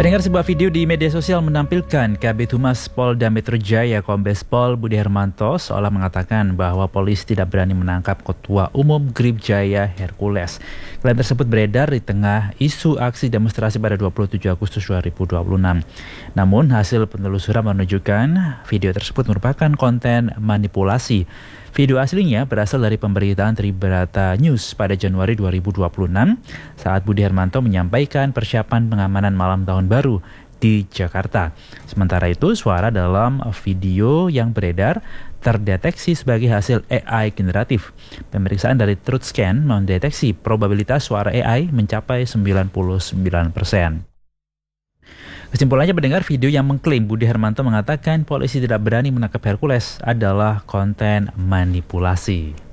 Pendengar, sebuah video di media sosial menampilkan Kabid Humas Polda Metro Jaya Kombes Pol Budi Hermanto seolah mengatakan bahwa polisi tidak berani menangkap Ketua Umum GRIP Jaya Hercules. Klaim tersebut beredar di tengah isu aksi demonstrasi pada 27 Agustus 2026. Namun hasil penelusuran menunjukkan video tersebut merupakan konten manipulasi. Video aslinya berasal dari pemberitaan Tribrata News pada Januari 2026 saat Budi Hermanto menyampaikan persiapan pengamanan malam tahun baru di Jakarta. Sementara itu, suara dalam video yang beredar terdeteksi sebagai hasil AI generatif. Pemeriksaan dari TruthScan mendeteksi probabilitas suara AI mencapai 99%. Kesimpulannya, pendengar, video yang mengklaim Budi Hermanto mengatakan polisi tidak berani menangkap Hercules adalah konten manipulasi.